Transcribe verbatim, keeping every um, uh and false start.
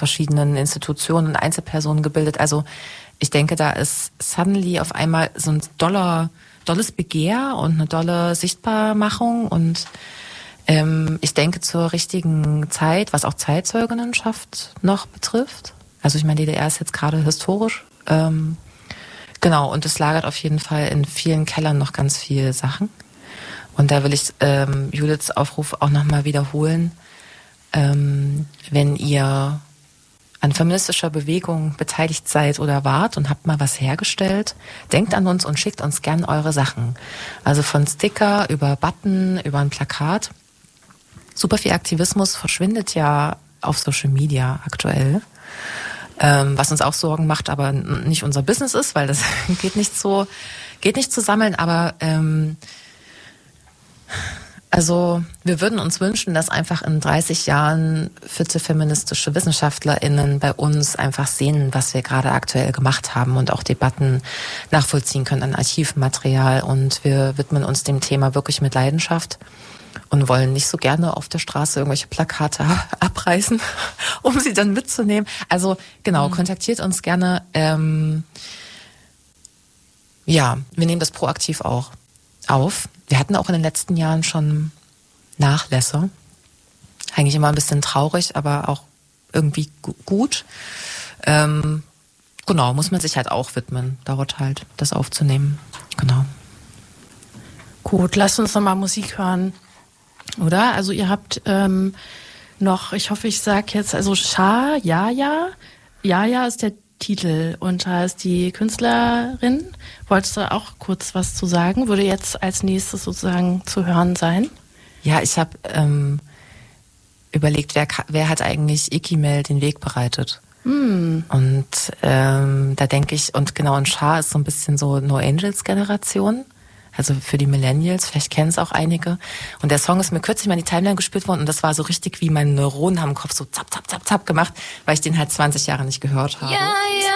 verschiedenen Institutionen und Einzelpersonen gebildet. Also ich denke, da ist suddenly auf einmal so ein doller, dolles Begehr und eine dolle Sichtbarmachung und ähm, ich denke zur richtigen Zeit, was auch Zeitzeuginnenschaft noch betrifft. Also ich meine, D D R ist jetzt gerade historisch. Ähm, genau, und es lagert auf jeden Fall in vielen Kellern noch ganz viele Sachen. Und da will ich ähm, Judiths Aufruf auch nochmal wiederholen. Ähm, wenn ihr an feministischer Bewegung beteiligt seid oder wart und habt mal was hergestellt, denkt an uns und schickt uns gern eure Sachen. Also von Sticker über Button, über ein Plakat. Super viel Aktivismus verschwindet ja auf Social Media aktuell. Ähm, was uns auch Sorgen macht, aber nicht unser Business ist, weil das geht nicht so, geht nicht zu sammeln, aber ähm, also wir würden uns wünschen, dass einfach in dreißig Jahren fitte feministische WissenschaftlerInnen bei uns einfach sehen, was wir gerade aktuell gemacht haben und auch Debatten nachvollziehen können an Archivmaterial. Und wir widmen uns dem Thema wirklich mit Leidenschaft und wollen nicht so gerne auf der Straße irgendwelche Plakate abreißen, um sie dann mitzunehmen. Also genau, mhm. kontaktiert uns gerne. Ähm, ja, wir nehmen das proaktiv auch auf. Wir hatten auch in den letzten Jahren schon Nachlässe. Eigentlich immer ein bisschen traurig, aber auch irgendwie gu- gut. Ähm, genau, muss man sich halt auch widmen, dauert halt, das aufzunehmen. Genau. Gut, lasst uns nochmal Musik hören, oder? Also ihr habt ähm, noch, ich hoffe, ich sag jetzt, also Scha, Jaja. Jaja ist der Titel und da ist die Künstlerin. Wolltest du auch kurz was zu sagen? Würde jetzt als nächstes sozusagen zu hören sein? Ja, ich habe ähm, überlegt, wer, wer hat eigentlich Ikimel den Weg bereitet? Mm. Und ähm, da denke ich, und genau, und Scha ist so ein bisschen so No Angels Generation. Also für die Millennials, vielleicht kennen es auch einige. Und der Song ist mir kürzlich mal in die Timeline gespielt worden und das war so richtig, wie meine Neuronen haben im Kopf so zap, zap, zap, zap gemacht, weil ich den halt zwanzig Jahre nicht gehört habe. Ja, ja.